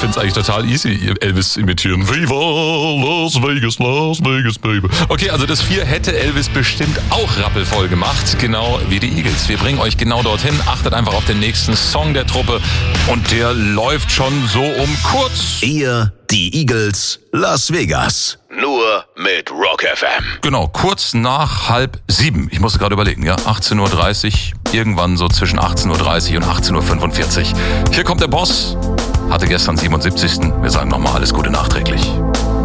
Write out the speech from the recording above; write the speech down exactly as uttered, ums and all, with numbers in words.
finde es eigentlich total easy, Elvis imitieren. Viva Las Vegas, Las Vegas, Baby. Okay, also das vier hätte Elvis bestimmt auch rappelvoll gemacht, genau wie die Eagles. Wir bringen euch genau dorthin. Achtet einfach auf den nächsten Song der Truppe und der läuft schon so um kurz. Ihr, die Eagles, Las Vegas. Nur mit Rock F M. Genau, kurz nach halb sieben. Ich musste gerade überlegen, ja, achtzehn Uhr dreißig, irgendwann so zwischen achtzehn Uhr dreißig und achtzehn Uhr fünfundvierzig. Hier kommt der Boss, hatte gestern siebenundsiebzigsten Wir sagen nochmal alles Gute nachträglich.